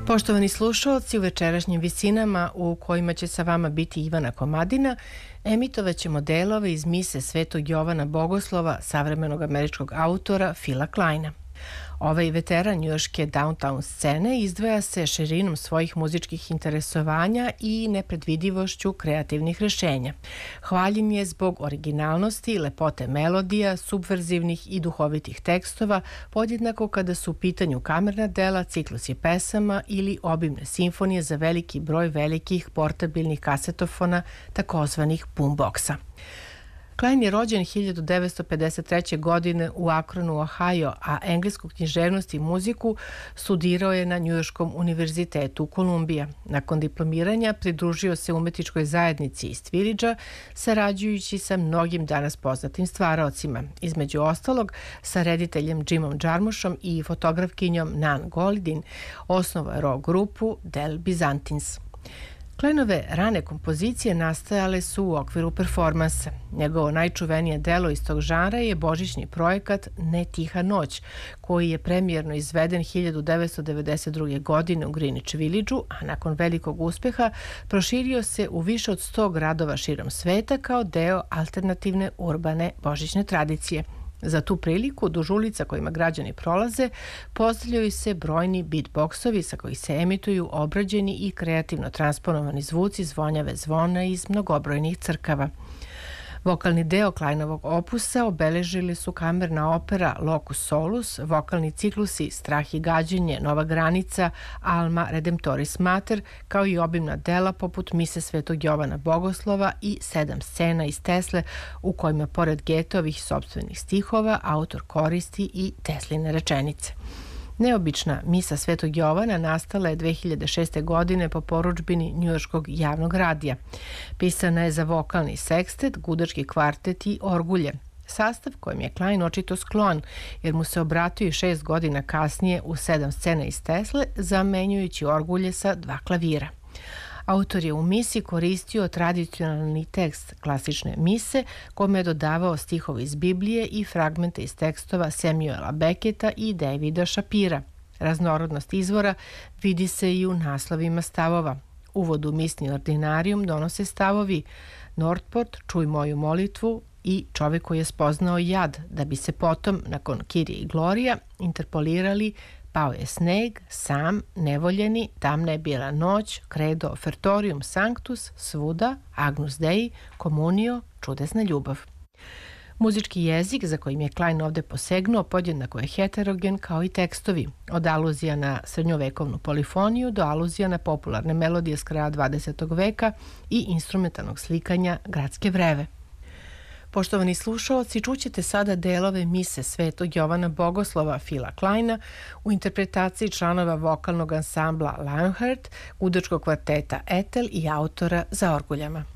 Poštovani slušalci, u večerašnjim visinama u kojima će sa vama biti Ivana Komadina, emitovat ćemo delove iz mise Svetog Jovana Bogoslova, savremenog američkog autora Phila Kleina. Ovaj veteran njujorške downtown scene izdvaja se širinom svojih muzičkih interesovanja i nepredvidivošću kreativnih rešenja. Hvaljen je zbog originalnosti, lepote melodija, subverzivnih i duhovitih tekstova, podjednako kada su u pitanju kamerna dela, ciklusi pesama ili obimne simfonije za veliki broj velikih portabilnih kasetofona, takozvanih boomboxa. Klein je rođen 1953. godine u Akronu, Ohio, a englesku književnost i muziku studirao je na Njujorškom univerzitetu Kolumbija. Nakon diplomiranja pridružio se umetničkoj zajednici iz Tvilidža, sarađujući sa mnogim danas poznatim stvaraocima, između ostalog sa rediteljem Jimom Jarmušom i fotografkinjom Nan Goldin, osnovao je rock grupu Del Byzantines. Kleinove rane kompozicije nastajale su u okviru performansa. Njegovo najčuvenije delo iz tog žanra je božićni projekat Ne tiha noć, koji je premijerno izveden 1992. godine u Greenwich Villageu, a nakon velikog uspeha proširio se u više od 100 gradova širom sveta kao deo alternativne urbane božićne tradicije. Za tu priliku, duž ulica kojima građani prolaze, postavljaju se brojni beatboxovi sa kojih se emituju obrađeni i kreativno transponovani zvuci zvonjave zvona iz mnogobrojnih crkava. Vokalni deo Kleinovog opusa obeležili su kamerna opera Locus Solus, vokalni ciklusi Strah i gađenje, Nova granica, Alma Redemptoris Mater, kao i obimna dela poput mise Svetog Jovana Bogoslova i 7 scena iz Tesle u kojima pored Getovih sopstvenih stihova autor koristi i Tesline rečenice. Neobična misa Svetog Jovana nastala je 2006. godine po porudžbini Njujorškog javnog radija. Pisana je za vokalni sekstet, gudački kvartet i orgulje. Sastav kojem je Klein očito sklon, jer mu se obratio i 6 godina kasnije u 7 scena iz Tesle, zamenjujući orgulje sa 2 klavira. Autor je u misi koristio tradicionalni tekst klasične mise, kome je dodavao stihove iz Biblije i fragmente iz tekstova Samuela Becketa i Davida Shapira. Raznorodnost izvora vidi se i u naslovima stavova. Uvod u misni ordinarijum donose stavovi Northport, Čuj moju molitvu i Čovek koji je spoznao jad, da bi se potom, nakon Kirije i Glorija, interpolirali Pao je sneg, sam, nevoljeni, tamna je bila noć, Credo Ofertorium Sanctus, Svuda, Agnus Dei, Komunio, Čudesna ljubav. Muzički jezik za kojim je Klein ovde posegnuo podjednako je heterogen kao i tekstovi, od aluzija na srednjovekovnu polifoniju do aluzija na popularne melodije s kraja 20. veka i instrumentalnog slikanja gradske vreve. Poštovani slušaoci, čućete sada delove mise Svetog Jovana Bogoslova Phila Kleina u interpretaciji članova vokalnog ansambla Lionheart, gudačkog kvarteta Ethel i autora za orguljama.